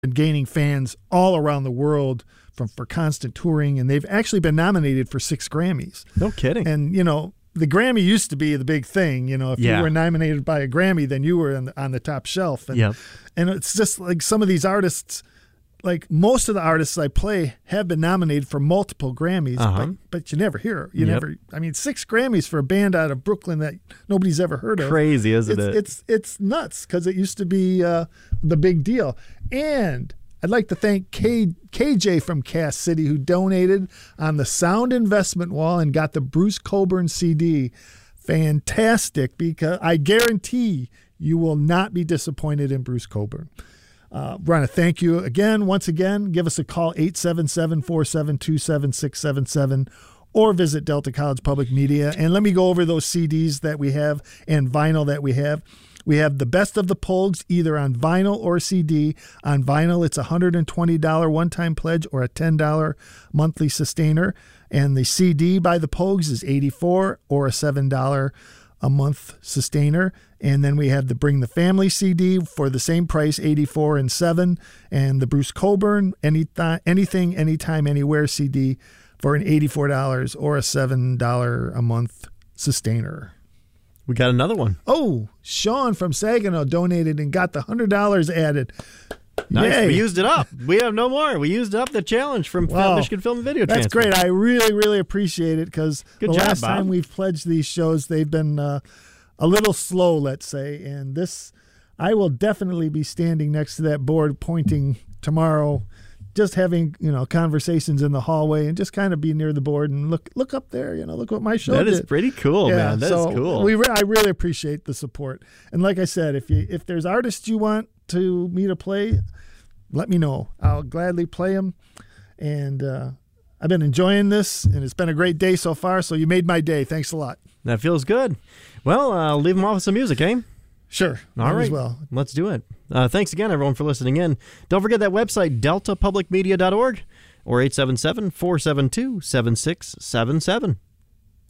been gaining fans all around the world for constant touring, and they've actually been nominated for 6 Grammys. No kidding. And, the Grammy used to be the big thing. If you were nominated by a Grammy, then you were on the top shelf. And, and it's just like some of these artists, like most of the artists I play have been nominated for multiple Grammys, but you never hear. You never. I mean, 6 Grammys for a band out of Brooklyn that nobody's ever heard of. Crazy, isn't it? It's nuts because it used to be the big deal. And I'd like to thank KJ from Cass City, who donated on the Sound Investment Wall and got the Bruce Cockburn CD. Fantastic, because I guarantee you will not be disappointed in Bruce Cockburn. Want to thank you again. Once again, give us a call, 877-472-7677, or visit Delta College Public Media. And let me go over those CDs that we have and vinyl that we have. We have the Best of the Pogues, either on vinyl or CD. On vinyl, it's a $120 one-time pledge or a $10 monthly sustainer. And the CD by the Pogues is $84 or a $7 a month sustainer. And then we have the Bring the Family CD for the same price, $84 and $7. And the Bruce Cockburn, Anything, Anytime, Anywhere CD for an $84 or a $7 a month sustainer. We got another one. Oh, Sean from Saginaw donated and got the $100 added. Nice. Yay. We used it up. We have no more. We used up the challenge from Michigan Film and Video That's Transfer. great. I really, really appreciate it because the last Bob. time we've pledged these shows, they've been a little slow, let's say. And this, I will definitely be standing next to that board pointing tomorrow, just having, conversations in the hallway and just kind of be near the board and look up there, look what my show That did. is pretty cool, man. That is cool. I really appreciate the support. And like I said, if there's artists you want me to play, let me know. I'll gladly play them. And I've been enjoying this, and it's been a great day so far. So you made my day. Thanks a lot. That feels good. Well, I'll leave them off with some music, eh? Sure. All right. As well. Let's do it. Thanks again, everyone, for listening in. Don't forget that website, deltapublicmedia.org or 877-472-7677.